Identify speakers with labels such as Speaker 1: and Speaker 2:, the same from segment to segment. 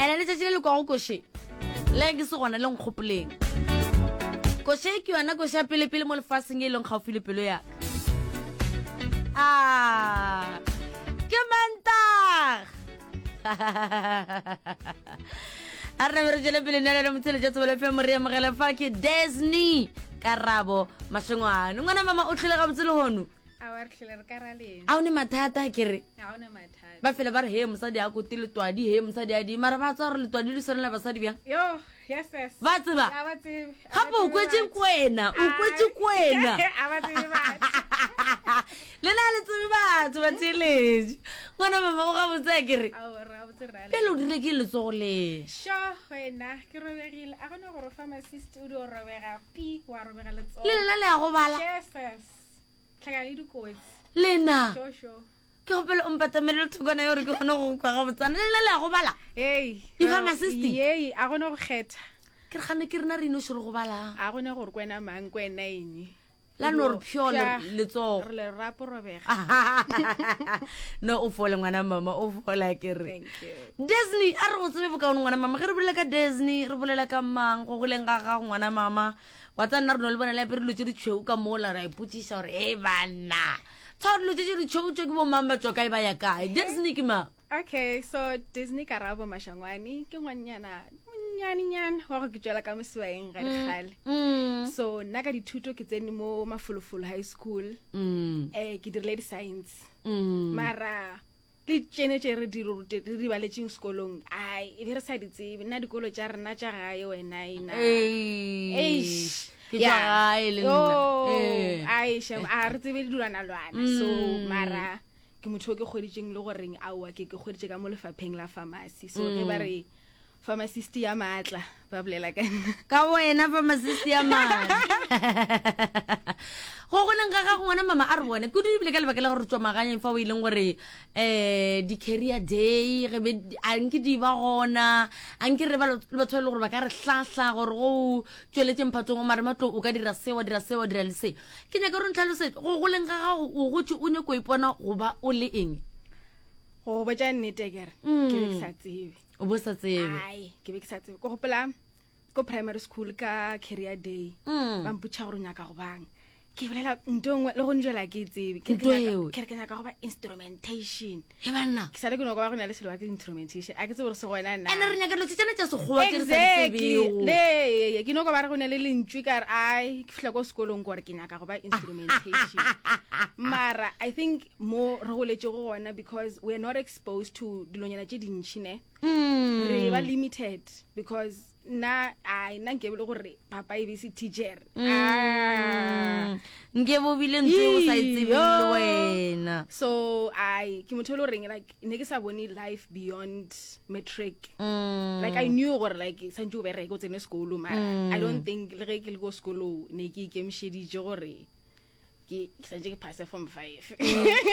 Speaker 1: ene le tšatši le le kwa go koše le ke se gona le nkgopoleng koše ke yona koše ya pele mo lefaseng e leng gaufi le pelo yaka ke Mantaga a re re jele pele nele le motseletša tsobele fe more amogele fa ke Disney Karabo Mashengwane ngwana mama o tlhile ga botse le hono a o ne mathata ke re ba fela ba re he mosadi a kote letwadi he mosadi a di mara ba tswa re letwadi le sone la basadi bjang ba tseba gape o kwetse kwena le na le tsebe batho ba tsheletše ngwana mama go ga botse ke re pele o dire ke letsogo le lela le ya go bala lena ke go pele o mpatamele le thokwana yo re ke gone go kwa ga botsana lela le ya go bala
Speaker 2: a gone go kgetha
Speaker 1: ke re gane ke rena re ino šere go balang
Speaker 2: a gone gore kwena mang kwena eng
Speaker 1: la no re pyo letsogo
Speaker 2: re le rapo robega
Speaker 1: no o fole ngwana mama o fola ke re Disney a re go tsebe bokaone ngwana mama ge re bolela ka Disney re bolela ka mang go goleng ga ga ngwana mama wa tsa nna re no le bona le pere lo tse di tšheu ka mola ra iputsisa gore e bana tsa lo tse di tšheu ke bo mama tswa kae ba ya kae Disney ke ma
Speaker 2: okay so Disney Karabo Mashangwane ke ngwanyana wa go ke tswela ka moswaeng ga dikgale so nna ka dithuto ke tsene mo Mafolofolo high school ke dirile di-science mara le tsene tse re di baletseng sekolong ai e be re sa di tsebe nna dikolo tša rena tša gae wena ina a re tsebe didulanalwana so mara ke motho o ke kgweditseng le goreng aowa ke kgweditse ka mo lefapheng la pharmacy so ke ba re pharmacist ya maatla ba bolela ka nna
Speaker 1: ka wena pharmacist ya maatla go goleng ga ga ngwana mama a re bone ke di bile ka lebaka la gore tswa maganye fa o ileng gore di career day ge be anke di ba gona anke re ba batho le gore ba ka re hlahla gore go tsweletse mphatsong o mare matlo o ka dira sewa dira le se ke nya ka re ntlhalose go goleng ga ga o gotse o ne go ipona go ba o le eng
Speaker 2: go ba tša nnete kere ke be ke sa tsebe
Speaker 1: o bo sa tsebe
Speaker 2: ai ke be ke sa tsebe go gopola ko primary school ka career day ba mputša gore nyaka go bang ke bolela ntongwe le go njela ke tsebe ke nyaka go ba instrumentation
Speaker 1: e banna
Speaker 2: ke sale ke no go ba go na le selo wa ke instrumentation a ke tsebe gore se gona nna
Speaker 1: ene re nyaka lo tsena tša sekgowa ke re sa
Speaker 2: tsebego le ke no go ba re go na le lentswe ka re ai ke fihla ko sekolong gore ke nyaka go ba instrumentation mara I think mo re go letse go gona because we are not exposed to dilonyana tše dintšhi ne re ba limited because nna nke bele gore papa e be se teacher
Speaker 1: nke bo bile ntse o sa itsebe le wena
Speaker 2: so ke motho le goreng like ne ke sa bone life beyond matric like I knew gore like santse o bereke o tsene sekolo mara I don't think le ge ke le ko sekolo ne ke ikemišeditše gore ke santse ke passe form 5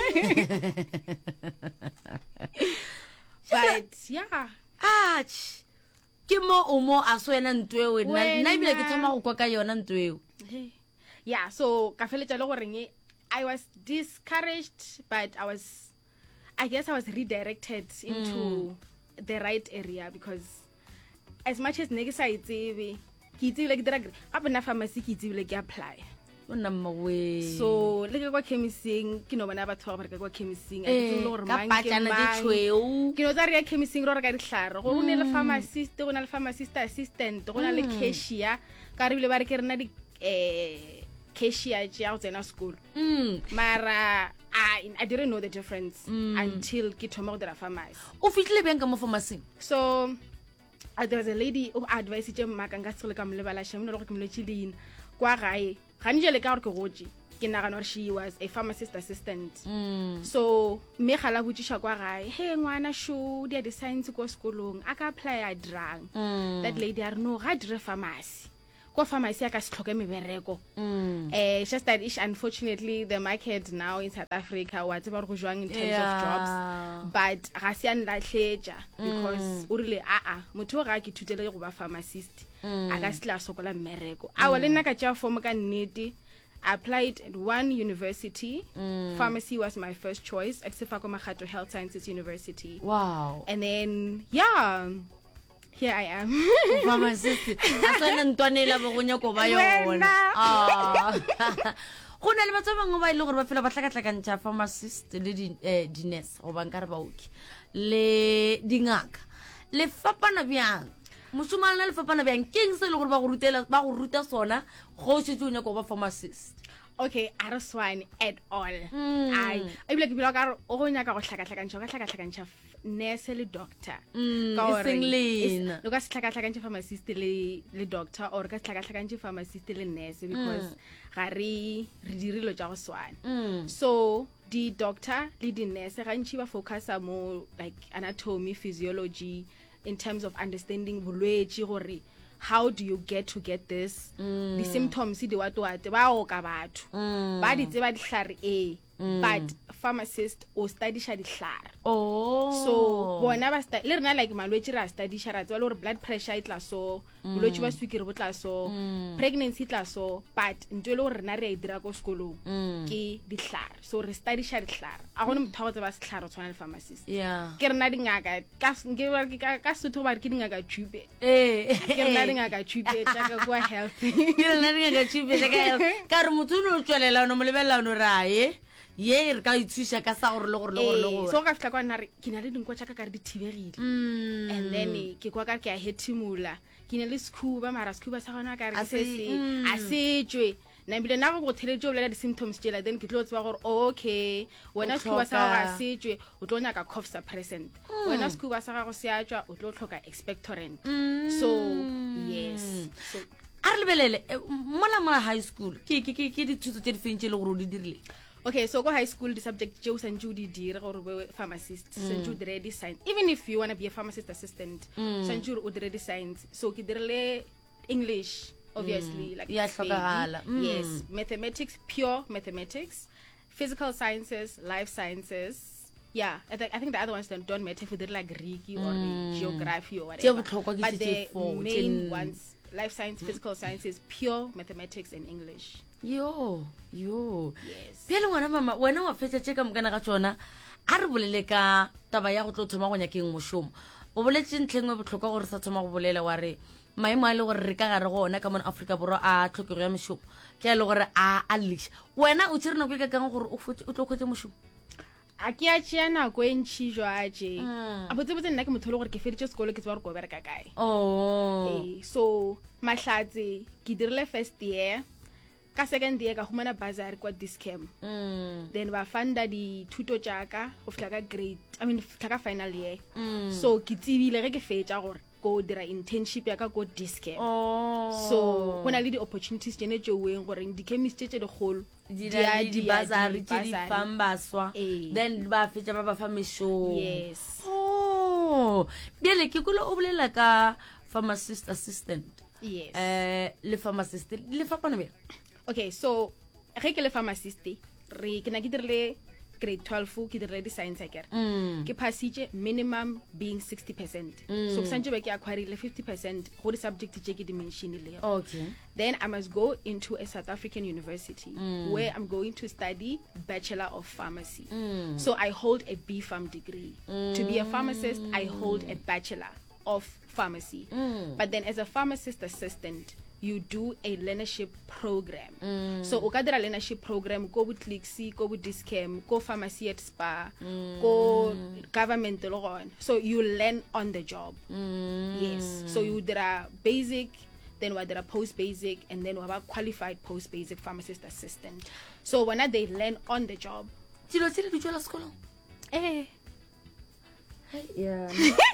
Speaker 2: but yeah
Speaker 1: ke mo o mo a so ena ntweo nna ebile ke thoma go kwa ka yona ntweo
Speaker 2: yeah so ka feletša le goreng I was discouraged but I guess I was redirected into the right area because as much as ne ke sa itsebe ke itsebile ke dira gape nna pharmacy ke itsebile ke apply
Speaker 1: o nna mmawe
Speaker 2: so le ke kwa chemising ke no bona batho ba bereka kwa chemising
Speaker 1: ka patlana di tšhweu
Speaker 2: ke no tsa re ya chemising ro re ka dihlare go ne le pharmacist go na le pharmacist assistant go na le cashier ka re bile ba re ke rena di cashier tša go tsena school mara I didn't know the difference until ke thoma go dira pharmacy
Speaker 1: o fitlile bjang ka mo pharmacy
Speaker 2: so there was a lady who advised mmaka nka se le ka molebala shame no go ke moletse leina kwa gae ga njele ka gore ke gotse ke nagana gore she was a pharmacist assistant so me gala botšiša kwa gae he ngwana sho di a di-science ko sekolong a ka apply a drang that lady a re no ga dire pharmacy ko pharmacy ya ka se tlhoke mebereko just that unfortunately the market now in South Africa wa tseba gore go jwang in terms of jobs but ga se a nlatlhetša because o rile motho ga ke thutele go ba pharmacist a ka se tla sokola mmereko a wa le nna ka tšea form ka nnete I applied at one university. Pharmacy was my first choice at Sefako Makgatho Health Sciences University.
Speaker 1: Wow.
Speaker 2: And then, here I am.
Speaker 1: Pharmacist. Asana ntwanela bo gonya ko ba yona. Go na le batho ba bangwe ba ile gore ba fela ba tlhakatlhakantša pharmacist le di nurse go ba nkare baoki le dingaka le fapana bjang mošomane le fapana bjang ke eng se le gore ba go ruta sona go šetse o nyaka go ba pharmacist?
Speaker 2: Okay, I don't swan at all. I like people are o go nyaka go tlhakatlhakantša nurse le doctor.
Speaker 1: Ka
Speaker 2: gore lo ka tlhakatlhakantša pharmacist le doctor or ka tlhakatlhakantša pharmacist le nurse because ga re dirilo tša go swana. So the doctor le di nurse gantši ba focusa mo like anatomy, physiology in terms of understanding bolwetši gore how do you get this the symptoms di what ba o ka batho ba di tseba dihlare but pharmacist o studisha dihlare. So bona ba le rena like malwetši ra studisha ra tseba le gore blood pressure e tla so bolwetši ba sukiri bo tla so pregnancy tla so but ntwe le gore rena re a dira ko sekolong ke dihlare so re studisha dihlare a gone motho go tseba sehlare o tshwana le pharmacist ke rena dingaka ka sotho ba re ke dingaka tube ke rena dingaka tube tša kwa health
Speaker 1: ke rena dingaka tube tša ka health ka re motho o tswelela no mo lebella no rae ye re ka ithuša ka sa gore le gore
Speaker 2: so ka fitla kwa nna re ke na le dinkwa tša ka ka re di thibegile and then ke kwa ka ke a hetimula ke ne le sekhuba mara sekhuba sa gona ka re se a setswe na bile na go theletše o bolela di-symptoms tšela then ke tlo tseba gore okay wena sekhuba sa gago a setswe o tlo nyaka cough suppressant wena sekhuba sa gago se a tšwa o tlo tlhoka expectorant so yes so
Speaker 1: a re lebelele mola high school ke dithuto tše di fentše le gore o di dirile?
Speaker 2: Okay, so go high school, the subject Joe Sanju di dire or pharmacist. Sanju already science. Even if you want to be a pharmacist assistant, Sanju already science. So kidirle English, obviously, like
Speaker 1: yes,
Speaker 2: yes, mathematics, pure mathematics, physical sciences, life sciences. Yeah, I think the other ones don't matter if they're like Greek or geography or whatever. But the main ones, life science, physical sciences, pure mathematics and English.
Speaker 1: Yo
Speaker 2: yes
Speaker 1: pele ngwana mama wena wa fetša tše ka mokana ga tšona a re bolele ka taba ya go tlo thoma go nyakeng mošomo o boletše ntlhengwe botlhokwa gore sa thoma go bolela wa re maemo a le gore re ka gare gona ka mona Afrika Borwa a tlhokego ya mošomo ke a le gore a leša wena o tšere nako e ka kang gore o tlo kgwetse mošomo?
Speaker 2: a ke a tšea nako e ntšhi jwaje a botsebotse nna ke motho le gore ke feditše sekolo ke tseba gore ko bereka kae so mahlatse ke dirile first year ka second year ka humana bazar kwa Discam then ba funda di thuto tšaka go fitla ka final year so ke tsebile ge ke fetša gore go dira internship ya ka go Discam so go na le di opportunities tšene tšeweng gore di chemist tše digolo
Speaker 1: di bazari tše di fang baswa then ba fetša ba ba fa mešomo
Speaker 2: yes
Speaker 1: bjale ke kolo o bolela ka pharmacist assistant
Speaker 2: yes
Speaker 1: le pharmacist le fapana bjale?
Speaker 2: Okay, so ge ke le pharmacist ke na ke dirile grade 12 ke dirile di science akere ke passitše minimum being 60%. So ke santse be ke acquirile 50% go di subject tše ke di mentionile.
Speaker 1: Okay.
Speaker 2: Then I must go into a South African university where I'm going to study Bachelor of Pharmacy. So I hold a B.Pharm degree. To be a pharmacist, I hold a Bachelor of Pharmacy. But then as a pharmacist assistant, you do a learnership program. So o ka dira learnership program go Butlixi, go Discam, go Pharmacy at Spa, go government le gone. So you learn on the job. Yes. So you did a basic, then we did a post basic, and then we have a qualified post basic pharmacist assistant. So when they learn on the job.
Speaker 1: Tilo di tšwela sekolong? Yeah.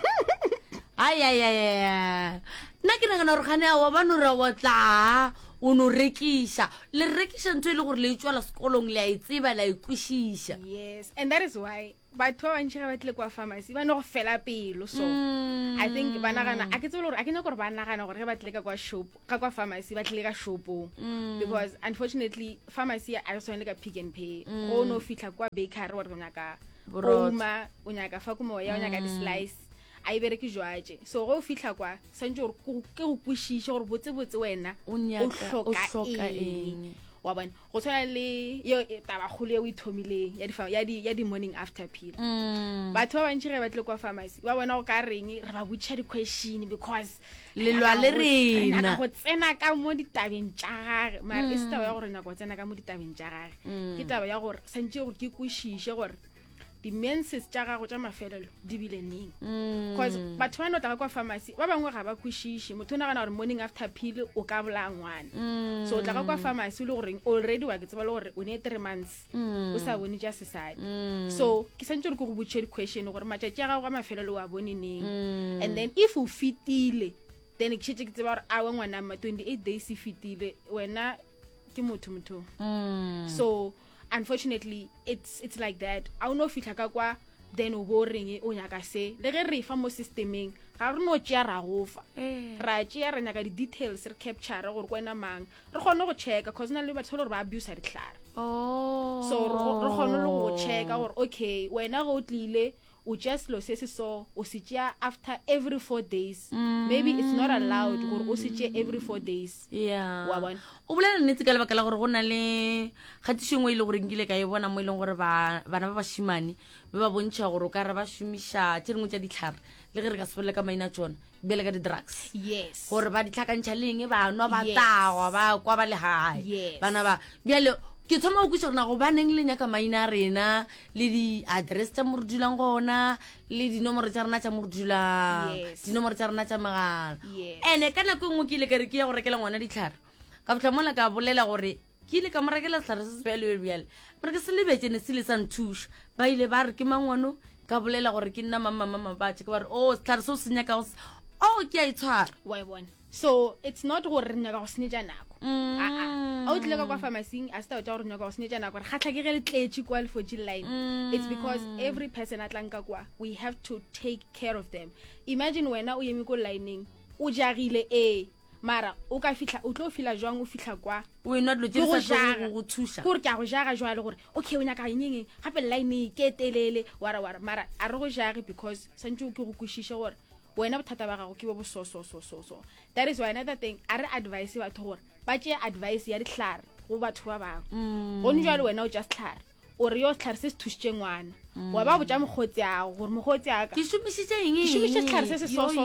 Speaker 1: Ay. Nna ke nagana gore gane wa ba no ra wa tla o no rekiša le rekiša ntho e le gore le tšwela sekolong le a itseba la ikwešiša.
Speaker 2: Yes, and that is why batho ba bantši ga ba tle kwa pharmacy ba no go fela pelo. So I think ba nagana a ke tsebe gore a ke nyaka gore ba nagana gore ge ba tle ka kwa pharmacy ba tle ka shopong because unfortunately pharmacy a re tshwane le ka Pick n Pay o no fitlha kwa bakery gore o nyaka oma o nyaka fa kumoya o nyaka di-slice a e bereke jwaje. So go fitlha kwa santse gore ke go kwešiše gore botsebotse wena o hloka eng wa bona go tshwana le yo tabagolo e o ithomileng ya di morning after pill batho ba bantši ge ba tle kwa pharmacy ba bona go ka reng re ba botša di-question because
Speaker 1: le lwa le rena
Speaker 2: go tsena ka mo ditabeng tša gage mara e se taba ya gore nako go tsena ka mo ditabeng tša gage ke taba ya gore santse gore ke kwešiše gore di-menses tša gago tša mafelelo di bile neng because batho ba no tla kwa pharmacy ba bangwe ga ba kwešiše motho o nagana gore morning after pill o ka bolaya ngwana so o tla kwa pharmacy le goreng already wa ke tseba le gore o ne 3 months o sa bone tša sesadi so ke santse gore ke go botše di-question gore matšatši a gago ka mafelelo wa bone neng and then if o fetile then ke šetse ke tseba gore awe ngwana ma 28 days e fetile wena ke motho so unfortunately it's like that I don't know fitla ka kwa then o bo reng o nyaka se le ge re fa mo systemeng ga re no tšea ra go fa ra tšea re nyaka di-details re capture gore kwena mang re kgone go checka cause na le batho gore ba abuse ditlhare so re kgone le go checka gore okay wena go tlile o just lo se so o se tšea after every 4 days maybe it's not allowed gore o se tšea every 4 days
Speaker 1: yeah
Speaker 2: wa bona
Speaker 1: o bolela nnete ka lebaka la gore go na le kgatišo e le gore nkile ka e bona mo e leng gore bana ba bashimane ba ba bontšha gore o ka re ba šomiša tše dingwe tša ditlhare le ge re ka se bolele ka maina tšona bele ka di-drugs
Speaker 2: yes
Speaker 1: gore ba ditlhakantšha leng ba nwa ba tagwa ba kwa ba le gae bana ba bjale ke thoma go kweša gorena go baneng le nyaka maina a rena le di-address tša mo re dulang gona le dinomoro tša rena tša mo re dulang dinomoro tša rena tša magala ande ka nako engwe ke ile ka re ke ya go rekela ngwana ditlhare ka botlha mola ka bolela gore ke ile ka mo rekela setlhare se sebjalebjale mare ke se lebetsene se le sa nthuša ba ile ba re ke mangwano ka bolela gore ke nna mamamabatše ke ba re o setlhare se o se nyaka ke a itshwara
Speaker 2: wa bona so it's not gore re nyaka go senyetša nako a o tlile ka kwa pharmacing a se tao tša gore nyaka go senyetša nako gore kgatlha ke ge le tletše kwa lefoji line it's because every person a tlanka kwa we have to take care of them imagine wena o eme ko lineng o jagile mara o ka fitla o tlo fila jwang o fitla kwa
Speaker 1: we not lo tšea go thuša
Speaker 2: gore ke a go jaga jwale gore okay o nyaka eng gape line ke telele wara mara a re go jage because santse o ke go kwešiše gore wena bothata ba gago ke bo so that is why another thing a re advice batho gore ba tšea advice ya ditlhare go batho ba bangwe gone jwale wena o just tlhare o re yo tlhare se se thušitše ngwana wa ba botša mogotsi ago gore mogotsi aka
Speaker 1: ke šomišitše eng
Speaker 2: ke šomišitše tlhare se se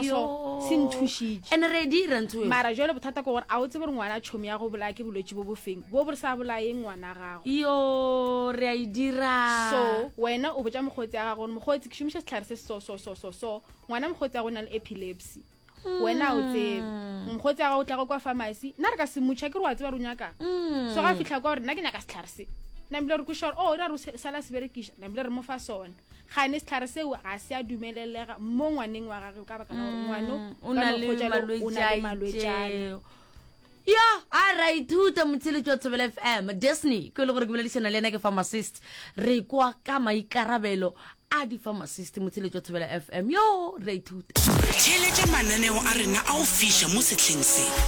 Speaker 2: se nthušitše
Speaker 1: and re dira ntho
Speaker 2: mara jwale bothata ke gore a o tsebe gore ngwana tšhomi ya go bolaya ke bolwetse bo bofeng bo bore sa bolaye ngwana gago
Speaker 1: yo re a e dira
Speaker 2: so wena o botša mogotsi aga gore mogotsi ke šomiša setlhare se so ngwana mogotsi a go na le epilepsy wena o tsebe mogotsi aga o tla go kwa pharmacy nna re ka se motšha ke re wa tseba re o nyakang so ga fitlha kwa gore nna ke nyaka setlhare se nambile re kweša gore ra re sala se berekiša nambile re mo fa sona gane setlhare seo ga se a dumelelega mo ngwaneng wa gage ka baka la gore ngwano
Speaker 1: o na le malwetše ya a ra ithuta motsheletši wa Thobela FM Disney ke le gore ke boledišana le ena ke pharmacist re kwa ka maikarabelo a di-pharmacist motsheletši wa Thobela FM yo re ithuta
Speaker 3: theletša mananeo a rena a o fiša mo setlheng se